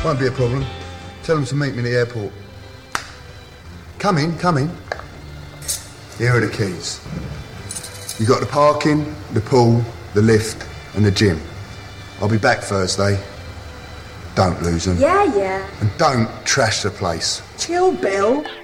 Won't be a problem. Tell them to meet me at the airport. Come in. Here are the keys. You got the parking, the pool, the lift, and the gym. I'll be back Thursday. Don't lose them. Yeah. And don't trash the place. Chill, Bill.